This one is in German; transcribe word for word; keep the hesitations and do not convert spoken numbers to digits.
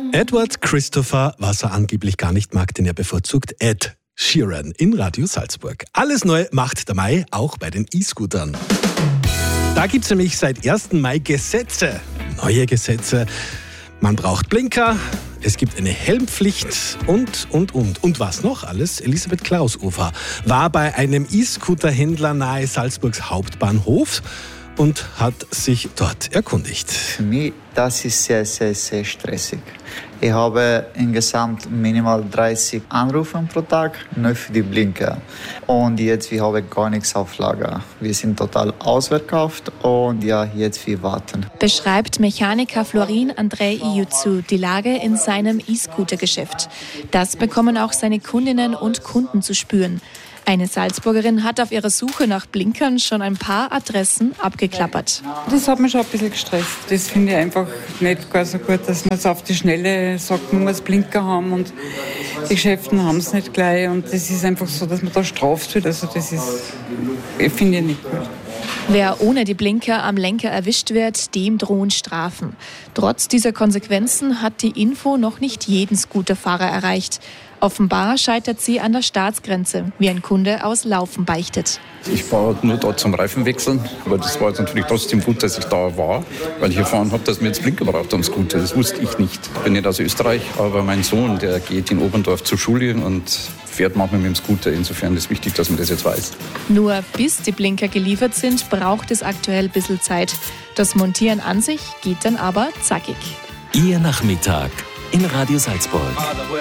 Edward Christopher, was er angeblich gar nicht mag, den er bevorzugt, Ed Sheeran in Radio Salzburg. Alles neu macht der Mai, auch bei den E-Scootern. Da gibt es nämlich seit ersten Mai Gesetze, neue Gesetze. Man braucht Blinker, es gibt eine Helmpflicht und, und, und. Und was noch alles? Elisabeth Klausufer war bei einem E-Scooter-Händler nahe Salzburgs Hauptbahnhof und hat sich dort erkundigt. Für mich, das ist sehr, sehr, sehr stressig. Ich habe insgesamt minimal dreißig Anrufe pro Tag, nur für die Blinker. Und jetzt, wir haben gar nichts auf Lager. Wir sind total ausverkauft und ja, jetzt wir warten. Beschreibt Mechaniker Florin Andrei Iuzu die Lage in seinem E-Scooter-Geschäft. Das bekommen auch seine Kundinnen und Kunden zu spüren. Eine Salzburgerin hat auf ihrer Suche nach Blinkern schon ein paar Adressen abgeklappert. Das hat mich schon ein bisschen gestresst. Das finde ich einfach nicht gar so gut, dass man so auf die Schnelle sagt, man muss Blinker haben und die Geschäfte haben es nicht gleich. Und das ist einfach so, dass man da straft wird. Also das ist, finde ich nicht gut. Wer ohne die Blinker am Lenker erwischt wird, dem drohen Strafen. Trotz dieser Konsequenzen hat die Info noch nicht jeden Scooterfahrer erreicht. Offenbar scheitert sie an der Staatsgrenze, wie ein Kunde aus Laufen beichtet. Ich war nur da zum Reifenwechseln, aber das war jetzt natürlich trotzdem gut, dass ich da war, weil ich erfahren habe, dass man jetzt Blinker braucht am Scooter. Das wusste ich nicht. Ich bin nicht aus Österreich, aber mein Sohn, der geht in Oberndorf zur Schule und fährt manchmal mit dem Scooter. Insofern ist es wichtig, dass man das jetzt weiß. Nur bis die Blinker geliefert sind, braucht es aktuell ein bisschen Zeit. Das Montieren an sich geht dann aber zackig. Ihr Nachmittag in Radio Salzburg.